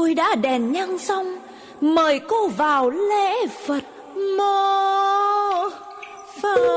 Tôi đã đèn nhang xong, mời cô vào lễ Phật. Mô Phật.